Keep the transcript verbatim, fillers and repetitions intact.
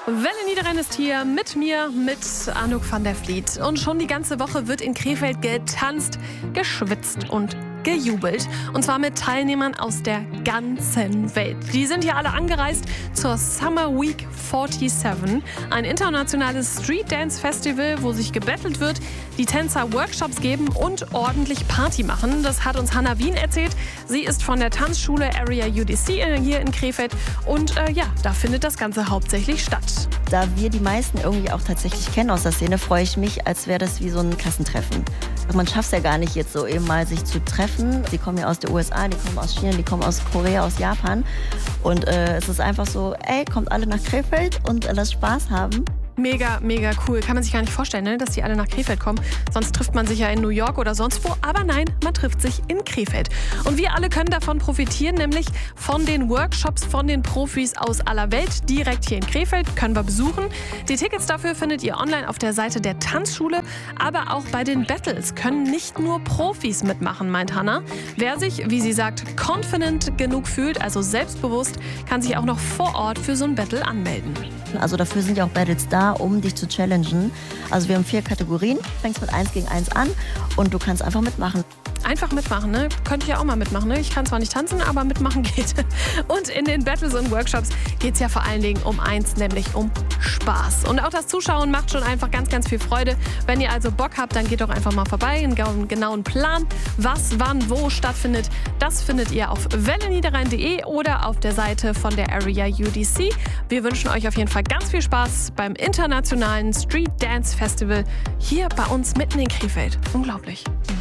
Welle Niederrhein ist hier mit mir, mit Anouk van der Vliet. Und schon die ganze Woche wird in Krefeld getanzt, geschwitzt und gejubelt. Und zwar mit Teilnehmern aus der ganzen Welt. Die sind hier alle angereist zur Summer Week siebenundvierzig, ein internationales Street Dance Festival, wo sich gebettelt wird, die Tänzer Workshops geben und ordentlich Party machen. Das hat uns Hannah Wien erzählt. Sie ist von der Tanzschule Area U D C hier in Krefeld und äh, ja, da findet das Ganze hauptsächlich statt. Da wir die meisten irgendwie auch tatsächlich kennen aus der Szene, freue ich mich, als wäre das wie so ein Klassentreffen. Man schafft es ja gar nicht jetzt so eben mal sich zu treffen. Die kommen ja aus den U S A, die kommen aus China, die kommen aus Korea, aus Japan. Und äh, es ist einfach so, ey, kommt alle nach Krefeld und äh, lasst Spaß haben. Mega, mega cool. Kann man sich gar nicht vorstellen, ne? Dass die alle nach Krefeld kommen. Sonst trifft man sich ja in New York oder sonst wo. Aber nein, man trifft sich in Krefeld. Und wir alle können davon profitieren, nämlich von den Workshops von den Profis aus aller Welt. Direkt hier in Krefeld können wir besuchen. Die Tickets dafür findet ihr online auf der Seite der Tanzschule. Aber auch bei den Battles können nicht nur Profis mitmachen, meint Hannah. Wer sich, wie sie sagt, confident genug fühlt, also selbstbewusst, kann sich auch noch vor Ort für so ein Battle anmelden. Also dafür sind ja auch Battles da, um dich zu challengen. Also wir haben vier Kategorien, fängst mit eins gegen eins an und du kannst einfach mitmachen. Einfach mitmachen, ne? Könnte ich ja auch mal mitmachen, ne? Ich kann zwar nicht tanzen, aber mitmachen geht. Und in den Battles und Workshops geht es ja vor allen Dingen um eins, nämlich um Spaß. Und auch das Zuschauen macht schon einfach ganz, ganz viel Freude. Wenn ihr also Bock habt, dann geht doch einfach mal vorbei. Einen genauen Plan, was, wann, wo stattfindet, das findet ihr auf welle niederrhein punkt de oder auf der Seite von der Area U D C. Wir wünschen euch auf jeden Fall ganz viel Spaß beim internationalen Street Dance Festival hier bei uns mitten in Krefeld. Unglaublich.